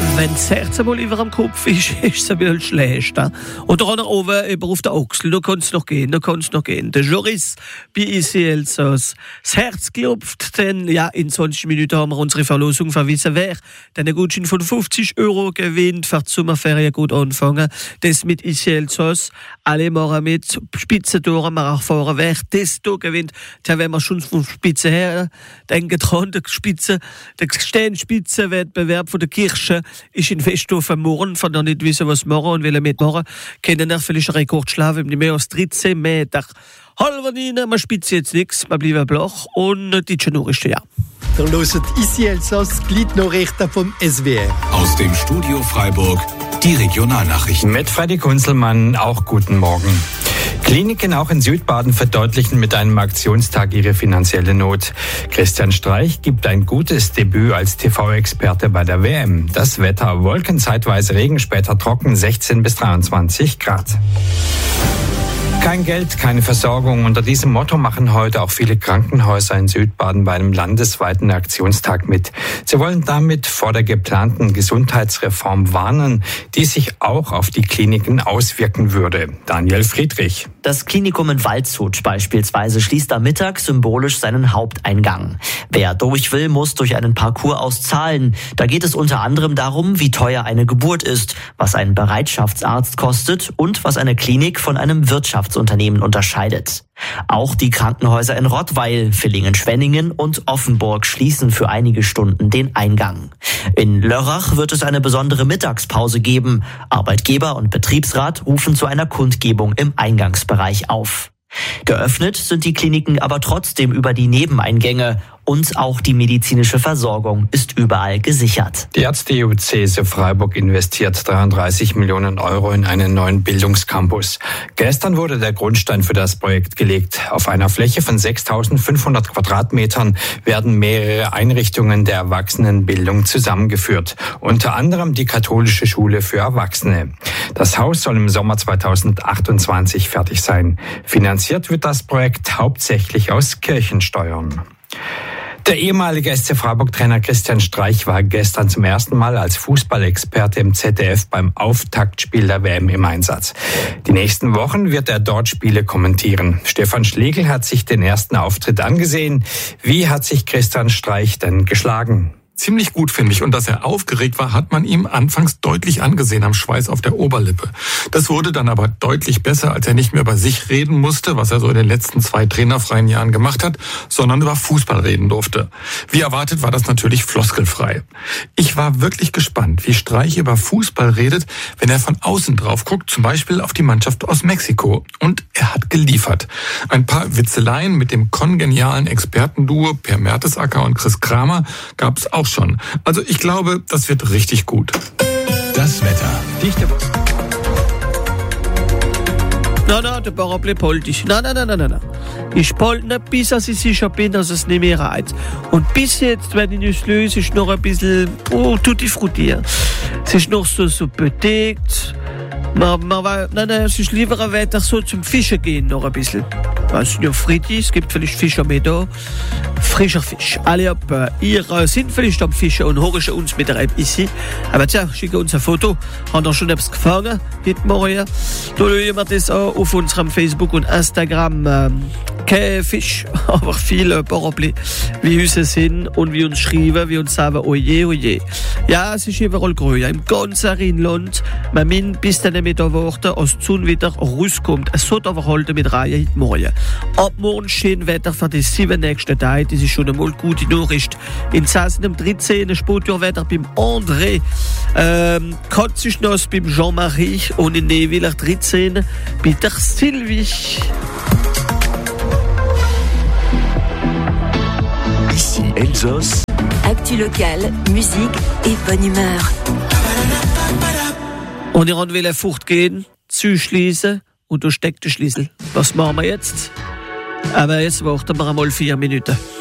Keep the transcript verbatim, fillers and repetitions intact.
Wenn das Herz einmal über am Kopf ist, ist es ein bisschen schlecht. He? Oder auch nach oben, über auf der Achsel, da kann es noch gehen, da kann es noch gehen. Der Joris bei I C Elsass. Das Herz klopft, denn ja, in zwanzig Minuten haben wir unsere Verlosung verwiesen. Wer den Gutschein von fünfzig Euro gewinnt, für die Sommerferien gut anfangen. Das mit I C Elsass. Alle machen mit, Spitzentore wir erfahren. Wer das hier gewinnt, der wenn wir schon von Spitze her denken dran, der Spitze, der Sternspitzenwettbewerb von der Kirche ist in Westhofen morgen, von der nicht wissen, was machen und will mitmachen, können wir vielleicht einen Rekord schlagen, nicht mehr als dreizehn Meter. Halber rein, man spitzt jetzt nichts, man bleibt blach und die Nachrichten, ja. Der hört I C Elsass, Gliednachrichten vom S W R. Aus dem Studio Freiburg, die Regionalnachrichten. Mit Freddy Kunzelmann, auch guten Morgen. Kliniken auch in Südbaden verdeutlichen mit einem Aktionstag ihre finanzielle Not. Christian Streich gibt ein gutes Debüt als T V-Experte bei der W M. Das Wetter: Wolken, zeitweise Regen, später trocken, sechzehn bis dreiundzwanzig Grad. Kein Geld, keine Versorgung. Unter diesem Motto machen heute auch viele Krankenhäuser in Südbaden bei einem landesweiten Aktionstag mit. Sie wollen damit vor der geplanten Gesundheitsreform warnen, die sich auch auf die Kliniken auswirken würde. Daniel Friedrich. Das Klinikum in Waldshut beispielsweise schließt am Mittag symbolisch seinen Haupteingang. Wer durch will, muss durch einen Parcours auszahlen. Da geht es unter anderem darum, wie teuer eine Geburt ist, was ein Bereitschaftsarzt kostet und was eine Klinik von einem Wirtschaftsunternehmen unterscheidet. Auch die Krankenhäuser in Rottweil, Villingen-Schwenningen und Offenburg schließen für einige Stunden den Eingang. In Lörrach wird es eine besondere Mittagspause geben. Arbeitgeber und Betriebsrat rufen zu einer Kundgebung im Eingangsbereich auf. Geöffnet sind die Kliniken aber trotzdem über die Nebeneingänge. Und auch die medizinische Versorgung ist überall gesichert. Die Ärztediözese Freiburg investiert dreiunddreißig Millionen Euro in einen neuen Bildungscampus. Gestern wurde der Grundstein für das Projekt gelegt. Auf einer Fläche von sechstausendfünfhundert Quadratmetern werden mehrere Einrichtungen der Erwachsenenbildung zusammengeführt. Unter anderem die katholische Schule für Erwachsene. Das Haus soll im Sommer zweitausendachtundzwanzig fertig sein. Finanziert wird das Projekt hauptsächlich aus Kirchensteuern. Der ehemalige S C Freiburg-Trainer Christian Streich war gestern zum ersten Mal als Fußballexperte im Z D F beim Auftaktspiel der W M im Einsatz. Die nächsten Wochen wird er dort Spiele kommentieren. Stefan Schlegel hat sich den ersten Auftritt angesehen. Wie hat sich Christian Streich denn geschlagen? Ziemlich gut, finde ich. Und dass er aufgeregt war, hat man ihm anfangs deutlich angesehen am Schweiß auf der Oberlippe. Das wurde dann aber deutlich besser, als er nicht mehr über sich reden musste, was er so in den letzten zwei trainerfreien Jahren gemacht hat, sondern über Fußball reden durfte. Wie erwartet war das natürlich floskelfrei. Ich war wirklich gespannt, wie Streich über Fußball redet, wenn er von außen drauf guckt, zum Beispiel auf die Mannschaft aus Mexiko. Und er hat geliefert. Ein paar Witzeleien mit dem kongenialen Expertenduo Per Mertesacker und Chris Kramer gab es auch schon. Also ich glaube, das wird richtig gut. Das Wetter. Dichte Nein, nein, der Parapluie polt ich. Nein, nein, nein, nein, nein. Ich polt nicht, bis ich sicher bin, dass es nicht mehr reizt. Und bis jetzt, wenn ich es löse, ist noch ein bisschen, oh, tutti frutti. Es ist noch so, so bedeckt. Man, man, nein, nein, es ist lieber ein Wetter so zum Fischen gehen, noch ein bisschen. Es ist ja Fritti, es gibt vielleicht Fischer mehr da. Frischer Fisch. Alle ab, äh, ihr äh, sind vielleicht am Fischen und hören uns mit der App ici. Aber tja, schicken uns ein Foto. Haben wir schon etwas gefangen heute Morgen? Da schauen wir das auch auf unserem Facebook und Instagram. Ähm, kein Fisch, aber viele Parapluie, wie uns sind und wie uns schreiben, wie uns sagen, oje, oje. Ja, es ist überall grün. Im ganzen Rheinland. Man meint, bis dann mit der Worte, als die Sonne wieder rauskommt. Es sollte aber halten mit Reihe heute Morgen. Ab morgen schön Wetter für die sieben nächsten Tage. Das ist schon einmal gute Nachricht. In Sassen am dreizehn Sportjahrwetter beim André. Ähm, Katzenschnass beim Jean-Marie. Und in Neuwiller dreizehn bei der Sylvie. Ici Elsass. Actu locale, musique et bonne humeur. Und ihr wollt fortgehen, zuschließen und da steckt der Schlüssel. Was machen wir jetzt? Aber jetzt warten wir einmal vier Minuten.